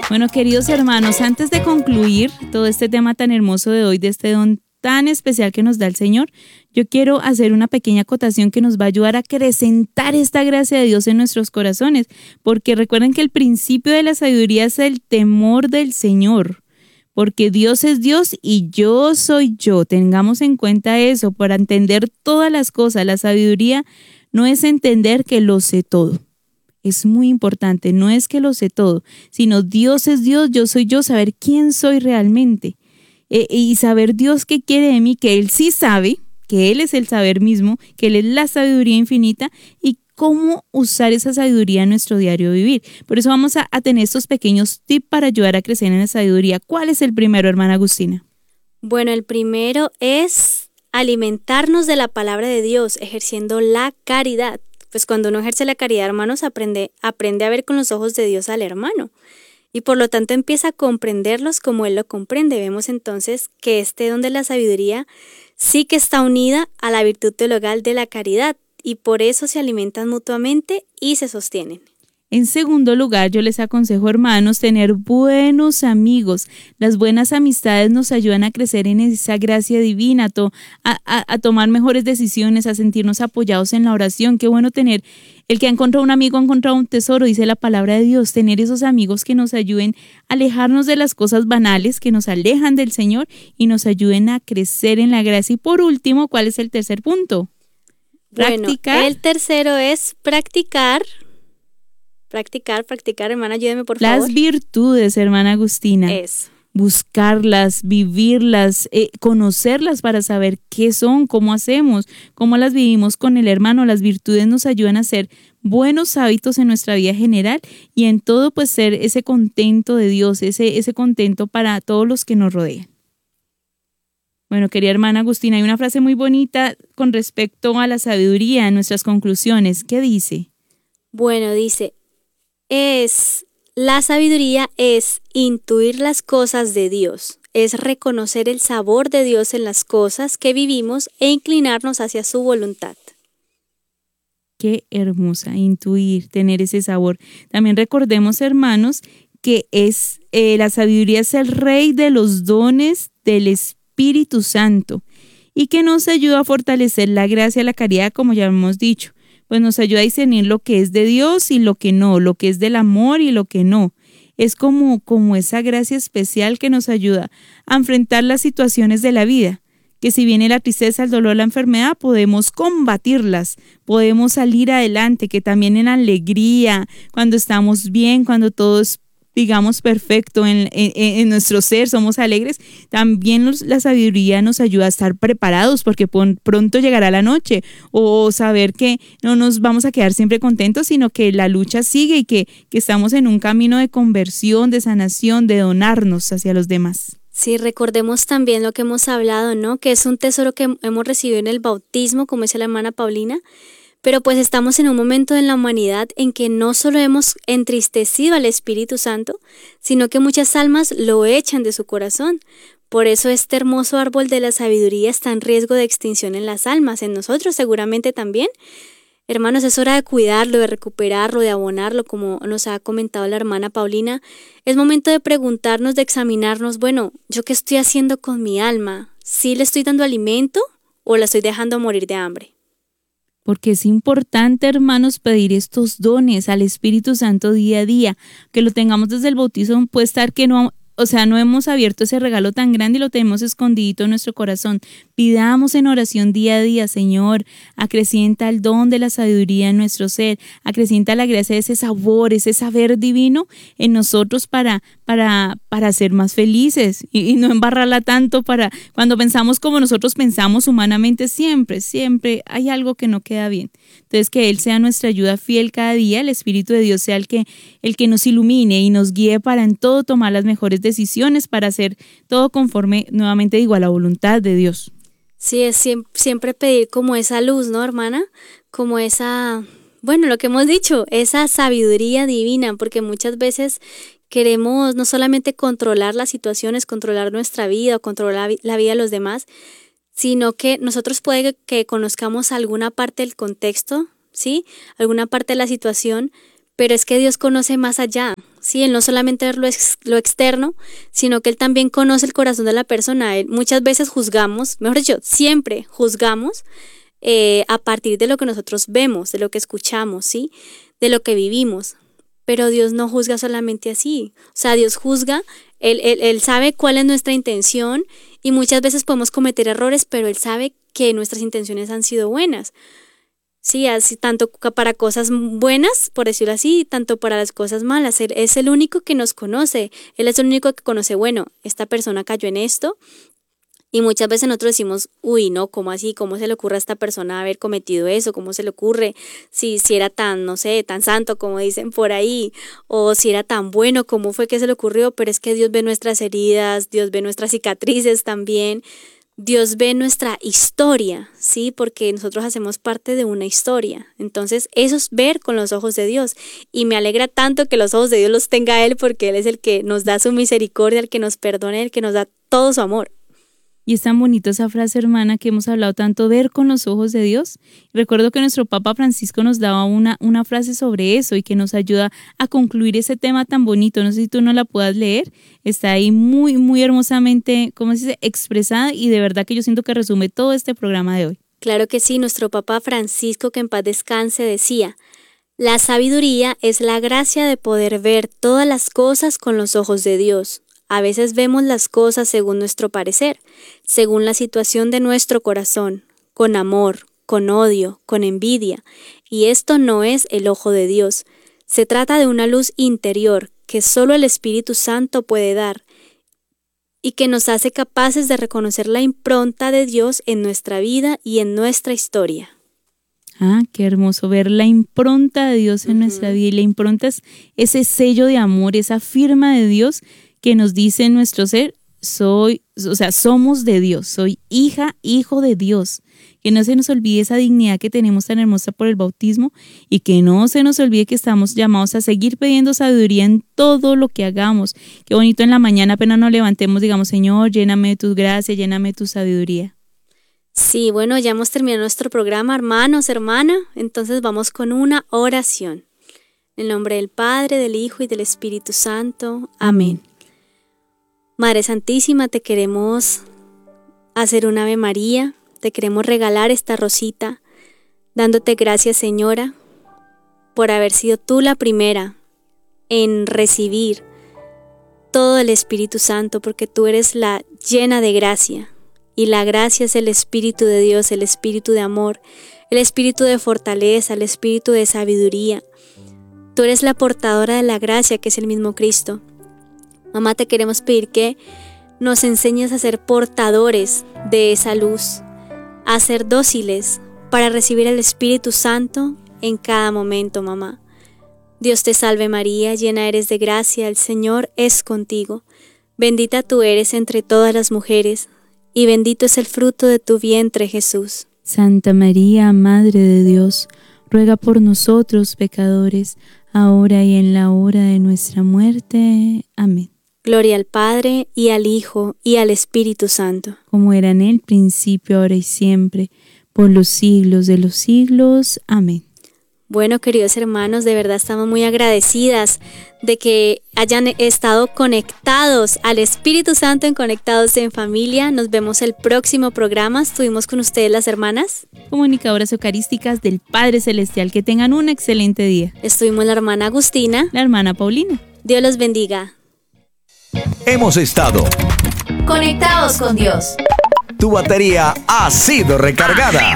Bueno, queridos hermanos, antes de concluir todo este tema tan hermoso de hoy, de este don tan especial que nos da el Señor, yo quiero hacer una pequeña acotación que nos va a ayudar a acrecentar esta gracia de Dios en nuestros corazones, porque recuerden que el principio de la sabiduría es el temor del Señor, porque Dios es Dios y yo soy yo. Tengamos en cuenta eso para entender todas las cosas. La sabiduría no es entender que lo sé todo. Es muy importante, no es que lo sé todo, sino Dios es Dios, yo soy yo, saber quién soy realmente. Y saber Dios qué quiere de mí, que Él sí sabe, que Él es el saber mismo, que Él es la sabiduría infinita y cómo usar esa sabiduría en nuestro diario vivir. Por eso vamos a tener estos pequeños tips para ayudar a crecer en la sabiduría. ¿Cuál es el primero, hermana Agustina? Bueno, el primero es alimentarnos de la palabra de Dios, ejerciendo la caridad. Pues cuando uno ejerce la caridad, hermanos, aprende a ver con los ojos de Dios al hermano. Y por lo tanto empieza a comprenderlos como Él lo comprende. Vemos entonces que este don de la sabiduría sí que está unida a la virtud teologal de la caridad y por eso se alimentan mutuamente y se sostienen. En segundo lugar, yo les aconsejo, hermanos, tener buenos amigos. Las buenas amistades nos ayudan a crecer en esa gracia divina, a tomar mejores decisiones, a sentirnos apoyados en la oración. Qué bueno tener, el que ha encontrado un amigo ha encontrado un tesoro, dice la palabra de Dios. Tener esos amigos que nos ayuden a alejarnos de las cosas banales, que nos alejan del Señor y nos ayuden a crecer en la gracia. Y por último, ¿cuál es el tercer punto? Practicar. Bueno, el tercero es practicar, hermana, ayúdeme por favor. Las virtudes, hermana Agustina. Eso. Buscarlas, vivirlas, conocerlas para saber qué son, cómo hacemos, cómo las vivimos con el hermano. Las virtudes nos ayudan a hacer buenos hábitos en nuestra vida general y en todo pues ser ese contento de Dios, ese contento para todos los que nos rodean. Bueno, querida hermana Agustina, hay una frase muy bonita con respecto a la sabiduría en nuestras conclusiones. ¿Qué dice? Bueno, dice, la sabiduría es intuir las cosas de Dios, es reconocer el sabor de Dios en las cosas que vivimos e inclinarnos hacia su voluntad. Qué hermosa, intuir, tener ese sabor. También recordemos, hermanos, que la sabiduría es el rey de los dones del Espíritu Santo y que nos ayuda a fortalecer la gracia, la caridad, como ya hemos dicho. Pues nos ayuda a discernir lo que es de Dios y lo que no, lo que es del amor y lo que no. Es como esa gracia especial que nos ayuda a enfrentar las situaciones de la vida, que si viene la tristeza, el dolor, la enfermedad, podemos combatirlas, podemos salir adelante, que también en alegría, cuando estamos bien, cuando todo es, digamos, perfecto en nuestro ser, somos alegres, también la sabiduría nos ayuda a estar preparados porque pronto llegará la noche o saber que no nos vamos a quedar siempre contentos, sino que la lucha sigue y que estamos en un camino de conversión, de sanación, de donarnos hacia los demás. Sí, recordemos también lo que hemos hablado, ¿no? Que es un tesoro que hemos recibido en el bautismo, como dice la hermana Paulina. Pero pues estamos en un momento en la humanidad en que no solo hemos entristecido al Espíritu Santo, sino que muchas almas lo echan de su corazón. Por eso este hermoso árbol de la sabiduría está en riesgo de extinción en las almas, en nosotros seguramente también. Hermanos, es hora de cuidarlo, de recuperarlo, de abonarlo, como nos ha comentado la hermana Paulina. Es momento de preguntarnos, de examinarnos, bueno, ¿yo qué estoy haciendo con mi alma? ¿Sí le estoy dando alimento o la estoy dejando morir de hambre? Porque es importante, hermanos, pedir estos dones al Espíritu Santo día a día, que lo tengamos desde el bautismo, puede estar que no hemos abierto ese regalo tan grande y lo tenemos escondidito en nuestro corazón. Pidamos en oración día a día, Señor, acrecienta el don de la sabiduría en nuestro ser, acrecienta la gracia de ese sabor, ese saber divino en nosotros para ser más felices y no embarrarla tanto para cuando pensamos como nosotros pensamos humanamente, siempre hay algo que no queda bien. Entonces, que Él sea nuestra ayuda fiel cada día, el Espíritu de Dios sea el que nos ilumine y nos guíe para en todo tomar las mejores decisiones para hacer todo conforme, nuevamente digo, a la voluntad de Dios. Sí, es siempre pedir como esa luz, ¿no, hermana? Como esa, bueno, lo que hemos dicho, esa sabiduría divina, porque muchas veces queremos no solamente controlar las situaciones, controlar nuestra vida o controlar la vida de los demás, sino que nosotros puede que conozcamos alguna parte del contexto, ¿sí? Alguna parte de la situación, pero es que Dios conoce más allá, ¿sí? Él no solamente ve lo externo, sino que Él también conoce el corazón de la persona. Muchas veces juzgamos, mejor dicho, siempre juzgamos a partir de lo que nosotros vemos, de lo que escuchamos, ¿sí? De lo que vivimos. Pero Dios no juzga solamente así. O sea, Dios juzga, Él sabe cuál es nuestra intención y muchas veces podemos cometer errores, pero Él sabe que nuestras intenciones han sido buenas. Sí, así tanto para cosas buenas, por decirlo así, tanto para las cosas malas. Él es el único que nos conoce. Él es el único que conoce, bueno, esta persona cayó en esto. Y muchas veces nosotros decimos, uy, no, ¿cómo así? ¿Cómo se le ocurre a esta persona haber cometido eso? ¿Cómo se le ocurre? Si era tan, no sé, tan santo como dicen por ahí, o si era tan bueno, ¿cómo fue que se le ocurrió? Pero es que Dios ve nuestras heridas, Dios ve nuestras cicatrices también, Dios ve nuestra historia, ¿sí? Porque nosotros hacemos parte de una historia. Entonces, eso es ver con los ojos de Dios. Y me alegra tanto que los ojos de Dios los tenga Él, porque Él es el que nos da su misericordia, el que nos perdona, el que nos da todo su amor. Y es tan bonito esa frase, hermana, que hemos hablado tanto, ver con los ojos de Dios. Recuerdo que nuestro Papa Francisco nos daba una frase sobre eso y que nos ayuda a concluir ese tema tan bonito. No sé si tú no la puedas leer. Está ahí muy, muy hermosamente, ¿cómo se dice?, expresada, y de verdad que yo siento que resume todo este programa de hoy. Claro que sí, nuestro Papa Francisco, que en paz descanse, decía: la sabiduría es la gracia de poder ver todas las cosas con los ojos de Dios. A veces vemos las cosas según nuestro parecer, según la situación de nuestro corazón, con amor, con odio, con envidia, y esto no es el ojo de Dios. Se trata de una luz interior que solo el Espíritu Santo puede dar y que nos hace capaces de reconocer la impronta de Dios en nuestra vida y en nuestra historia. Ah, qué hermoso ver la impronta de Dios en nuestra vida, y la impronta es ese sello de amor, esa firma de Dios que nos dice en nuestro ser, somos de Dios, soy hija, hijo de Dios. Que no se nos olvide esa dignidad que tenemos tan hermosa por el bautismo, y que no se nos olvide que estamos llamados a seguir pidiendo sabiduría en todo lo que hagamos. Qué bonito en la mañana apenas nos levantemos, digamos, Señor, lléname de tus gracias, lléname de tu sabiduría. Sí, bueno, ya hemos terminado nuestro programa, hermanos, hermana. Entonces vamos con una oración. En el nombre del Padre, del Hijo y del Espíritu Santo. Amén. Madre Santísima, te queremos hacer un Ave María, te queremos regalar esta rosita, dándote gracias, Señora, por haber sido tú la primera en recibir todo el Espíritu Santo, porque tú eres la llena de gracia, y la gracia es el Espíritu de Dios, el Espíritu de amor, el Espíritu de fortaleza, el Espíritu de sabiduría. Tú eres la portadora de la gracia, que es el mismo Cristo. Mamá, te queremos pedir que nos enseñes a ser portadores de esa luz, a ser dóciles para recibir el Espíritu Santo en cada momento, mamá. Dios te salve María, llena eres de gracia, el Señor es contigo. Bendita tú eres entre todas las mujeres, y bendito es el fruto de tu vientre, Jesús. Santa María, Madre de Dios, ruega por nosotros pecadores, ahora y en la hora de nuestra muerte. Amén. Gloria al Padre, y al Hijo, y al Espíritu Santo. Como era en el principio, ahora y siempre, por los siglos de los siglos. Amén. Bueno, queridos hermanos, de verdad estamos muy agradecidas de que hayan estado conectados al Espíritu Santo, Conectados en Familia. Nos vemos el próximo programa. Estuvimos con ustedes las hermanas comunicadoras eucarísticas del Padre Celestial. Que tengan un excelente día. Estuvimos la hermana Agustina, la hermana Paulina. Dios los bendiga. Hemos estado conectados con Dios. Tu batería ha sido recargada.